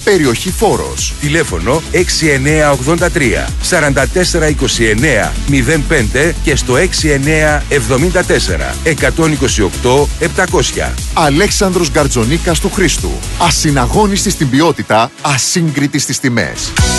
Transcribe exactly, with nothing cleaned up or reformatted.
Περιοχή Φόρος. Τηλέφωνο έξι εννιά ογδόντα τρία σαράντα τέσσερα είκοσι εννιά μηδέν πέντε και στο έξι εννιά εβδομήντα τέσσερα εκατόν είκοσι οκτώ επτακόσια. Αλέξανδρος Γκαρτζονίκας του Χρήστου. Ασυναγώνιστη στην ποιότητα, ασύγκριτη στις τιμές.